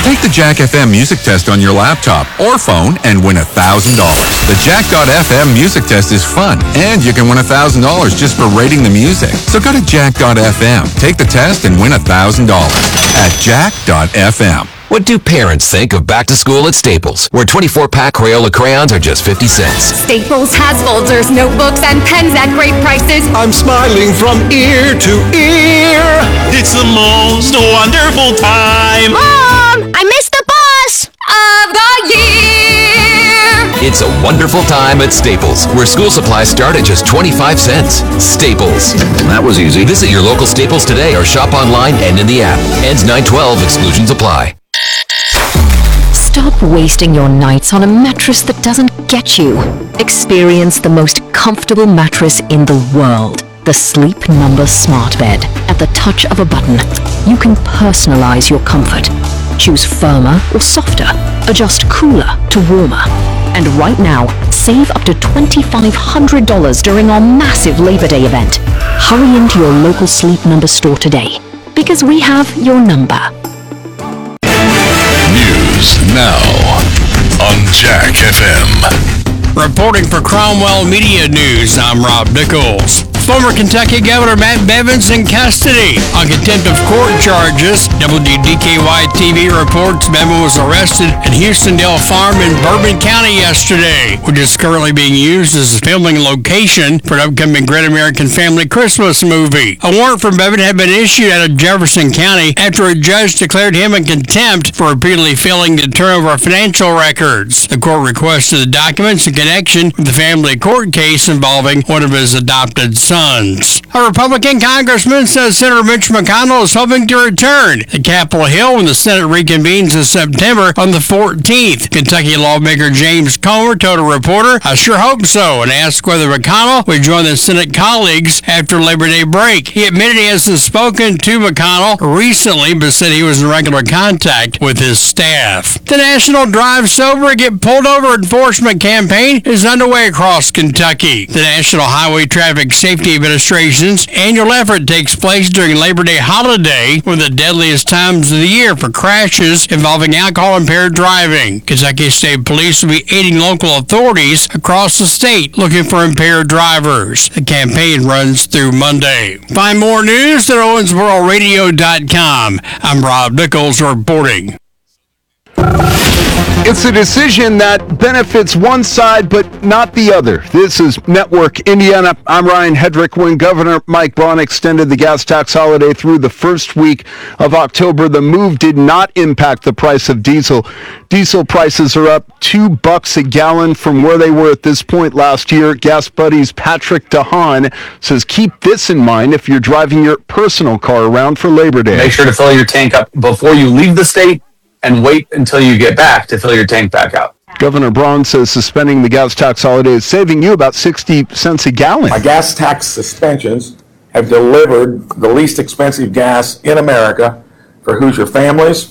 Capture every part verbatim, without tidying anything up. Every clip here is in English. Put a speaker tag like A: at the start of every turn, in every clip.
A: Take the Jack F M music test on your laptop or phone and win one thousand dollars. The Jack dot F M music test is fun, and you can win one thousand dollars just for rating the music. So go to Jack dot F M, take the test, and win one thousand dollars at Jack dot F M.
B: What do parents think of back to school at Staples, where twenty-four pack Crayola crayons are just fifty cents?
C: Staples has folders, notebooks, and pens at great prices.
D: I'm smiling from ear to ear.
E: It's the most wonderful time.
C: Mom, I missed the bus of the year.
B: It's a wonderful time at Staples, where school supplies start at just twenty-five cents. Staples. That was easy. Visit your local Staples today or shop online and in the app. Ends nine twelve. Exclusions apply.
F: Stop wasting your nights on a mattress that doesn't get you. Experience the most comfortable mattress in the world. The Sleep Number Smart Bed. At the touch of a button, you can personalize your comfort. Choose firmer or softer. Adjust cooler to warmer. And right now, save up to twenty-five hundred dollars during our massive Labor Day event. Hurry into your local Sleep Number store today, because we have your number.
G: News now on Jack F M.
H: Reporting for Cromwell Media News, I'm Rob Nichols. Former Kentucky Governor Matt Bevins in custody on contempt of court charges. W D K Y T V reports Bevins was arrested at Houstondale Farm in Bourbon County yesterday, which is currently being used as a filming location for an upcoming Great American Family Christmas movie. A warrant for Bevins had been issued out of Jefferson County after a judge declared him in contempt for repeatedly failing to turn over financial records. The court requested the documents in connection with the family court case involving one of his adopted sons. A Republican congressman says Senator Mitch McConnell is hoping to return to Capitol Hill when the Senate reconvenes in September on the fourteenth. Kentucky lawmaker James Comer told a reporter, "I sure hope so," and asked whether McConnell would join the Senate colleagues after Labor Day break. He admitted he hasn't spoken to McConnell recently, but said he was in regular contact with his staff. The National Drive Sober, Get Pulled Over enforcement campaign is underway across Kentucky. The National Highway Traffic Safety Administration's annual effort takes place during Labor Day holiday, one of the deadliest times of the year for crashes involving alcohol-impaired driving. Kentucky State Police will be aiding local authorities across the state looking for impaired drivers. The campaign runs through Monday. Find more news at Owensboro Radio dot com. I'm Rob Nichols reporting.
I: It's a decision that benefits one side but not the other. This is Network Indiana. I'm Ryan Hedrick. When Governor Mike Braun extended the gas tax holiday through the first week of October, the move did not impact the price of diesel. Diesel prices are up two bucks a gallon from where they were at this point last year. Gas Buddy's Patrick DeHaan says keep this in mind if you're driving your personal car around for Labor Day.
J: Make sure to fill your tank up before you leave the state, and wait until you get back to fill your tank back out.
I: Governor Braun says suspending the gas tax holiday is saving you about sixty cents a gallon.
K: My gas tax suspensions have delivered the least expensive gas in America for Hoosier families.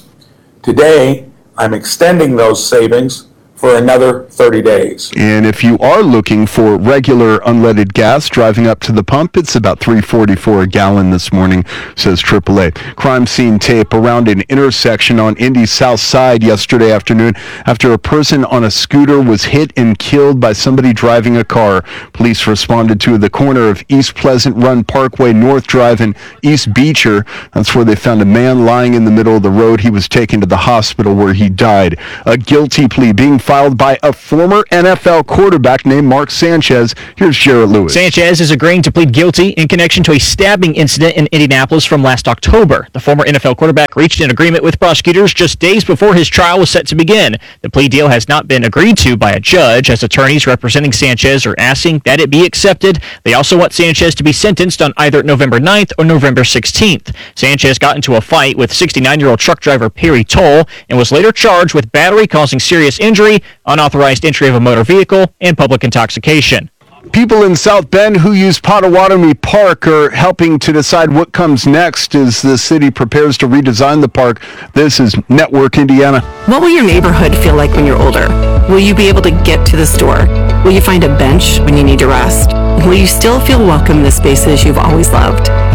K: Today, I'm extending those savings for another thirty days.
I: And if you are looking for regular unleaded gas driving up to the pump, it's about three forty-four a gallon this morning, says triple A. Crime scene tape around an intersection on Indy's south side yesterday afternoon after a person on a scooter was hit and killed by somebody driving a car. Police responded to the corner of East Pleasant Run Parkway, North Drive, and East Beecher. That's where they found a man lying in the middle of the road. He was taken to the hospital where he died. A guilty plea being filed by a former N F L quarterback named Mark Sanchez. Here's Jarrett Lewis.
L: Sanchez is agreeing to plead guilty in connection to a stabbing incident in Indianapolis from last October. The former N F L quarterback reached an agreement with prosecutors just days before his trial was set to begin. The plea deal has not been agreed to by a judge, as attorneys representing Sanchez are asking that it be accepted. They also want Sanchez to be sentenced on either November ninth or November sixteenth. Sanchez got into a fight with sixty-nine-year-old truck driver Perry Toll and was later charged with battery causing serious injury, unauthorized entry of a motor vehicle, and public intoxication.
I: People in South Bend who use Potawatomi Park are helping to decide what comes next as the city prepares to redesign the park. This is Network Indiana.
M: What will your neighborhood feel like when you're older? Will you be able to get to the store? Will you find a bench when you need to rest? Will you still feel welcome in the spaces you've always loved?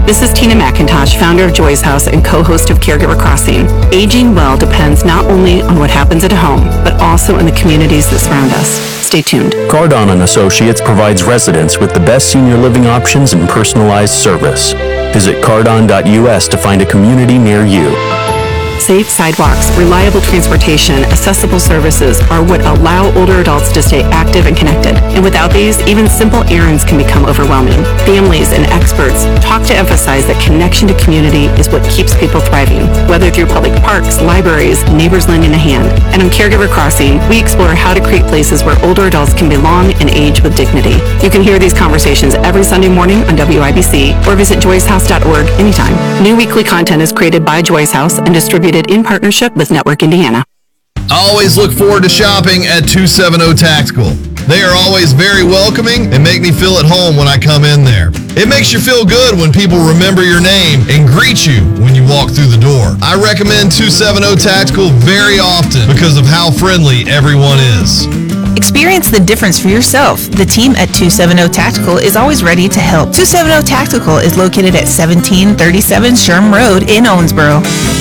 M: This is Tina McIntosh, founder of Joy's House and co-host of Caregiver Crossing. Aging well depends not only on what happens at home, but also in the communities that surround us. Stay tuned.
N: Cardon and Associates provides residents with the best senior living options and personalized service. Visit cardon dot U S to find a community near you.
M: Safe sidewalks, reliable transportation, accessible services are what allow older adults to stay active and connected. And without these, even simple errands can become overwhelming. Families and experts talk to emphasize that connection to community is what keeps people thriving, whether through public parks, libraries, neighbors lending a hand. And on Caregiver Crossing, we explore how to create places where older adults can belong and age with dignity. You can hear these conversations every Sunday morning on W I B C or visit joys house dot org anytime. New weekly content is created by Joy's House and distributed in partnership with Network Indiana.
O: I always look forward to shopping at two seventy Tactical. They are always very welcoming and make me feel at home when I come in there. It makes you feel good when people remember your name and greet you when you walk through the door. I recommend two seventy Tactical very often because of how friendly everyone is.
P: Experience the difference for yourself. The team at two seventy Tactical is always ready to help. two seventy Tactical is located at seventeen thirty-seven Sherm Road in Owensboro.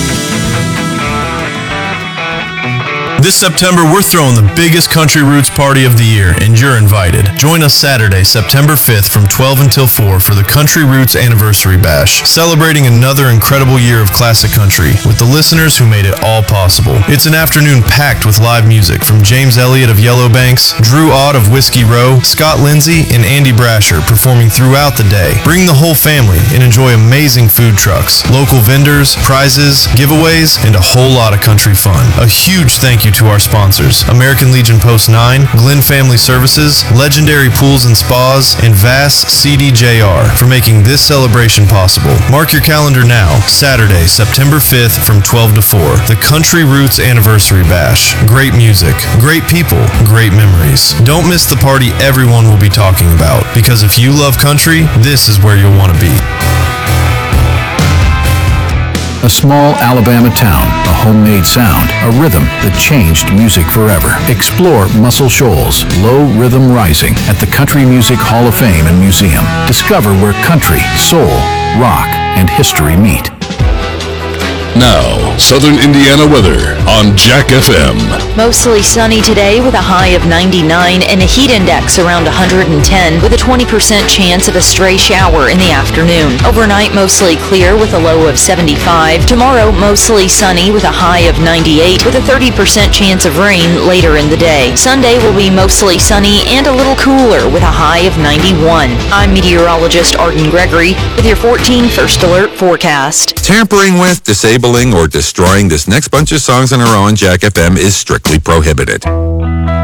Q: This September, we're throwing the biggest Country Roots party of the year, and you're invited. Join us Saturday, September fifth from twelve until four for the Country Roots Anniversary Bash, celebrating another incredible year of classic country with the listeners who made it all possible. It's an afternoon packed with live music from James Elliott of Yellow Banks, Drew Ott of Whiskey Row, Scott Lindsay, and Andy Brasher performing throughout the day. Bring the whole family and enjoy amazing food trucks, local vendors, prizes, giveaways, and a whole lot of country fun. A huge thank you to our sponsors, American Legion Post nine, Glenn Family Services, Legendary Pools and Spas, and Vass C D J R for making this celebration possible. Mark your calendar now, Saturday, September fifth from twelve to four, the Country Roots Anniversary Bash. Great music, great people, great memories. Don't miss the party everyone will be talking about, because if you love country, this is where you'll want to be.
R: A small Alabama town, a homemade sound, a rhythm that changed music forever. Explore Muscle Shoals, Low Rhythm Rising at the Country Music Hall of Fame and Museum. Discover where country, soul, rock, and history meet.
G: Now, Southern Indiana weather on Jack F M.
S: Mostly sunny today with a high of ninety-nine and a heat index around one hundred ten with a twenty percent chance of a stray shower in the afternoon. Overnight, mostly clear with a low of seventy-five. Tomorrow, mostly sunny with a high of ninety-eight with a thirty percent chance of rain later in the day. Sunday will be mostly sunny and a little cooler with a high of ninety-one. I'm meteorologist Arden Gregory with your fourteen First Alert forecast.
A: Tampering with, disabling, or destroying this next bunch of songs in a row on Jack F M is strictly prohibited.